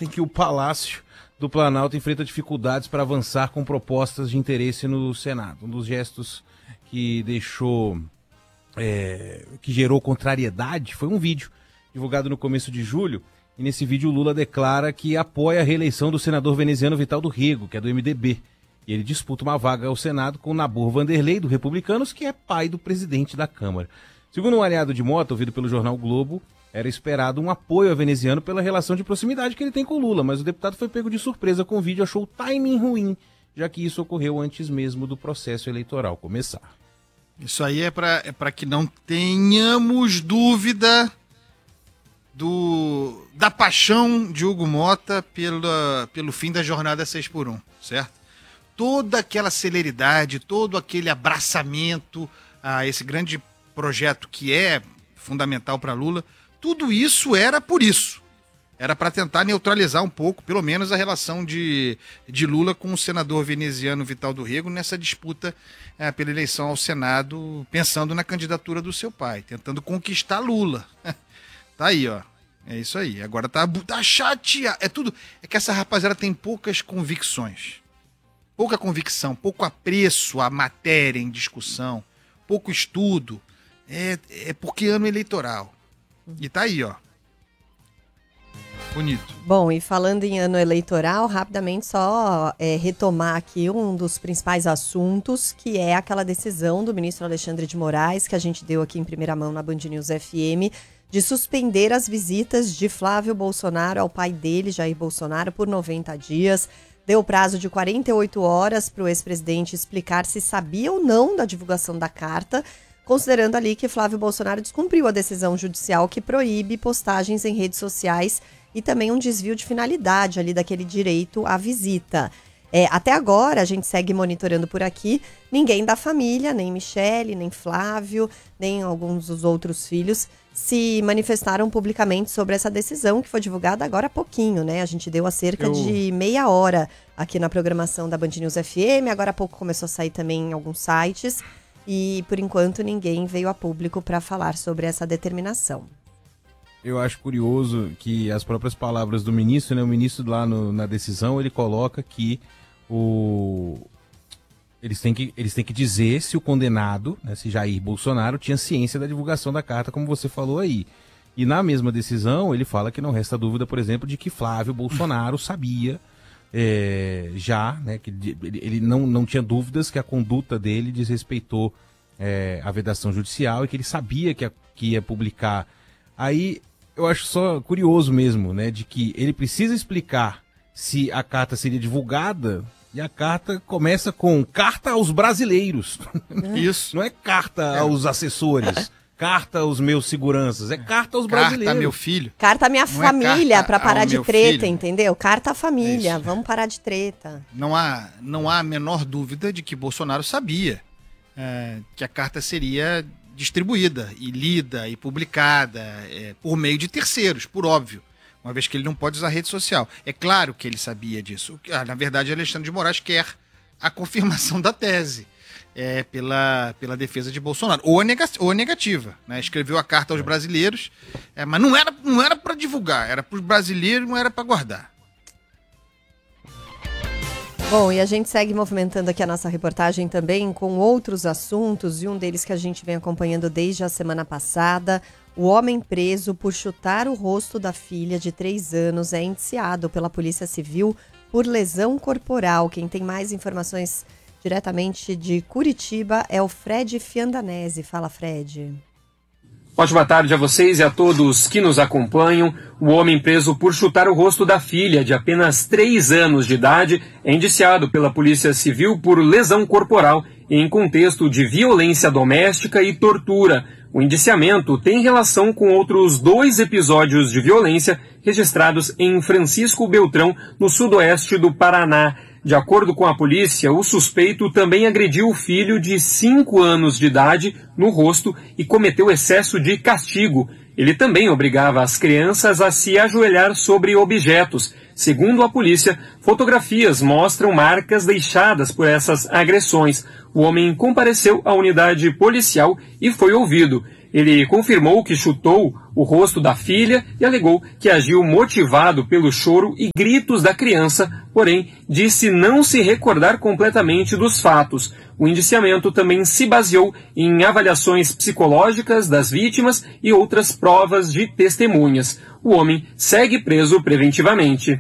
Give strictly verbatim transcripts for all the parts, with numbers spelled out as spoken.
em que o Palácio do Planalto enfrenta dificuldades para avançar com propostas de interesse no Senado. Um dos gestos que deixou, é, que gerou contrariedade foi um vídeo divulgado no começo de julho. E nesse vídeo o Lula declara que apoia a reeleição do senador veneziano Vital do Rego, que é do M D B. E ele disputa uma vaga ao Senado com Nabor Vanderlei, do Republicanos, que é pai do presidente da Câmara. Segundo um aliado de Mota, ouvido pelo jornal Globo, era esperado um apoio ao veneziano pela relação de proximidade que ele tem com Lula, mas o deputado foi pego de surpresa com o vídeo e achou o timing ruim, já que isso ocorreu antes mesmo do processo eleitoral começar. Isso aí é para é para que não tenhamos dúvida do, da paixão de Hugo Mota pela, pelo fim da jornada seis por um, certo? Toda aquela celeridade, todo aquele abraçamento a esse grande projeto que é fundamental para Lula, tudo isso era por isso. Era para tentar neutralizar um pouco, pelo menos, a relação de, de Lula com o senador veneziano Vital do Rego nessa disputa é, pela eleição ao Senado, pensando na candidatura do seu pai, tentando conquistar Lula. Tá aí, ó. É isso aí. Agora tá, tá chateado. É tudo. É que essa rapaziada tem poucas convicções. Pouca convicção, pouco apreço à matéria em discussão, pouco estudo. É, é porque ano eleitoral. E tá aí, ó. Bonito. Bom, e falando em ano eleitoral, rapidamente só é, retomar aqui um dos principais assuntos, que é aquela decisão do ministro Alexandre de Moraes, que a gente deu aqui em primeira mão na Band News F M, de suspender as visitas de Flávio Bolsonaro ao pai dele, Jair Bolsonaro, por noventa dias. Deu prazo de quarenta e oito horas para o ex-presidente explicar se sabia ou não da divulgação da carta, considerando ali que Flávio Bolsonaro descumpriu a decisão judicial que proíbe postagens em redes sociais e também um desvio de finalidade ali daquele direito à visita. É, até agora, a gente segue monitorando por aqui, ninguém da família, nem Michele, nem Flávio, nem alguns dos outros filhos, se manifestaram publicamente sobre essa decisão que foi divulgada agora há pouquinho, né? A gente deu há cerca Eu... de meia hora aqui na programação da Band News F M, agora há pouco começou a sair também em alguns sites e, por enquanto, ninguém veio a público para falar sobre essa determinação. Eu acho curioso que as próprias palavras do ministro, né? O ministro lá no, na decisão, ele coloca que o... Eles têm, que, eles têm que dizer se o condenado, né, se Jair Bolsonaro, tinha ciência da divulgação da carta, como você falou aí. E na mesma decisão, ele fala que não resta dúvida, por exemplo, de que Flávio Bolsonaro sabia é, já, né, que ele não, não tinha dúvidas que a conduta dele desrespeitou é, a vedação judicial e que ele sabia que, a, que ia publicar. Aí eu acho só curioso mesmo, né, de que ele precisa explicar se a carta seria divulgada. E a carta começa com carta aos brasileiros. Isso. Não é carta é. aos assessores, carta aos meus seguranças, é carta aos carta brasileiros. Carta meu filho. Carta à minha Não família, é para parar de treta, filho. Entendeu? Carta à família, é vamos parar de treta. Não há, não há a menor dúvida de que Bolsonaro sabia é, que a carta seria distribuída e lida e publicada é, por meio de terceiros, por óbvio. Uma vez que ele não pode usar rede social. É claro que ele sabia disso. Ah, na verdade, Alexandre de Moraes quer a confirmação da tese é, pela, pela defesa de Bolsonaro. Ou a, nega, ou a negativa. Né? Escreveu a carta aos brasileiros, é, mas não era, não era para divulgar, era para os brasileiros, não era para guardar. Bom, e a gente segue movimentando aqui a nossa reportagem também com outros assuntos, e um deles que a gente vem acompanhando desde a semana passada. O homem preso por chutar o rosto da filha de três anos é indiciado pela Polícia Civil por lesão corporal. Quem tem mais informações diretamente de Curitiba é o Fred Fiandanese. Fala, Fred. Ótima tarde a vocês e a todos que nos acompanham. O homem preso por chutar o rosto da filha de apenas três anos de idade é indiciado pela Polícia Civil por lesão corporal em contexto de violência doméstica e tortura. O indiciamento tem relação com outros dois episódios de violência registrados em Francisco Beltrão, no sudoeste do Paraná. De acordo com a polícia, o suspeito também agrediu o filho de cinco anos de idade no rosto e cometeu excesso de castigo. Ele também obrigava as crianças a se ajoelhar sobre objetos. Segundo a polícia, fotografias mostram marcas deixadas por essas agressões. O homem compareceu à unidade policial e foi ouvido. Ele confirmou que chutou o rosto da filha e alegou que agiu motivado pelo choro e gritos da criança, porém disse não se recordar completamente dos fatos. O indiciamento também se baseou em avaliações psicológicas das vítimas e outras provas de testemunhas. O homem segue preso preventivamente.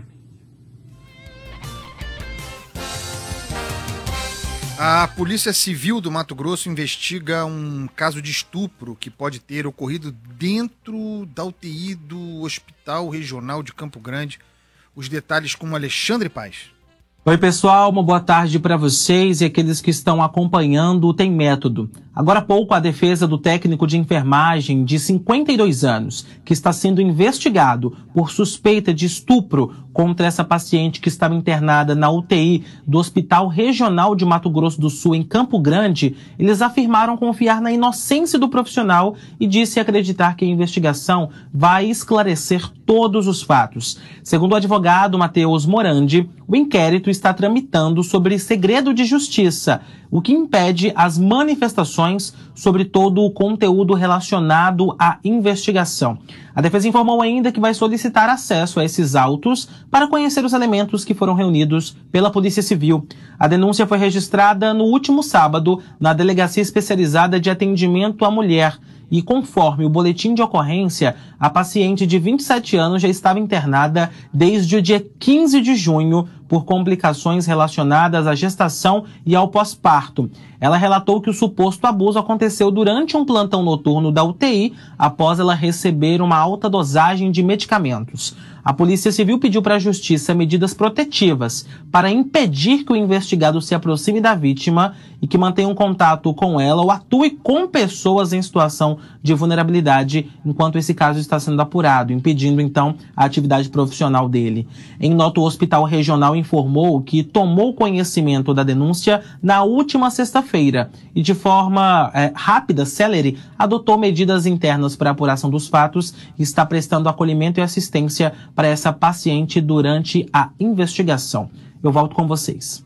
A Polícia Civil do Mato Grosso investiga um caso de estupro que pode ter ocorrido dentro da U T I do Hospital Regional de Campo Grande. Os detalhes com Alexandre Paes. Oi, pessoal, uma boa tarde para vocês e aqueles que estão acompanhando o Tem Método. Agora há pouco, a defesa do técnico de enfermagem de cinquenta e dois anos, que está sendo investigado por suspeita de estupro contra essa paciente que estava internada na U T I do Hospital Regional de Mato Grosso do Sul, em Campo Grande, eles afirmaram confiar na inocência do profissional e disse acreditar que a investigação vai esclarecer todos os fatos. Segundo o advogado Matheus Morandi, o inquérito está tramitando sobre segredo de justiça, o que impede as manifestações sobre todo o conteúdo relacionado à investigação. A defesa informou ainda que vai solicitar acesso a esses autos para conhecer os elementos que foram reunidos pela Polícia Civil. A denúncia foi registrada no último sábado na Delegacia Especializada de Atendimento à Mulher. E conforme o boletim de ocorrência, a paciente de vinte e sete anos já estava internada desde o dia quinze de junho por complicações relacionadas à gestação e ao pós-parto. Ela relatou que o suposto abuso aconteceu durante um plantão noturno da U T I, após ela receber uma alta dosagem de medicamentos. A Polícia Civil pediu para a Justiça medidas protetivas para impedir que o investigado se aproxime da vítima e que mantenha um contato com ela ou atue com pessoas em situação de vulnerabilidade enquanto esse caso está sendo apurado, impedindo então a atividade profissional dele. Em nota, o Hospital Regional informou que tomou conhecimento da denúncia na última sexta-feira e de forma é, rápida, célere, adotou medidas internas para a apuração dos fatos e está prestando acolhimento e assistência para essa paciente durante a investigação. Eu volto com vocês.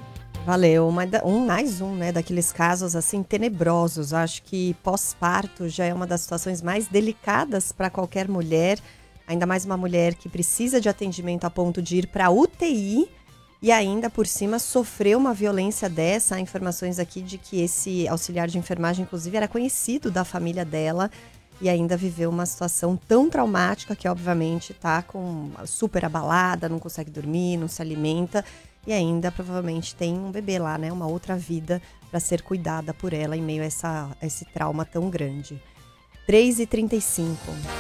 Valeu, um mais um, né, daqueles casos assim tenebrosos. Acho que pós-parto já é uma das situações mais delicadas para qualquer mulher, ainda mais uma mulher que precisa de atendimento a ponto de ir para U T I e ainda por cima sofreu uma violência dessa. Há informações aqui de que esse auxiliar de enfermagem, inclusive, era conhecido da família dela e ainda viveu uma situação tão traumática que, obviamente, tá com super abalada, não consegue dormir, não se alimenta. E ainda provavelmente tem um bebê lá, né? Uma outra vida para ser cuidada por ela em meio a, essa, a esse trauma tão grande. três e trinta e cinco.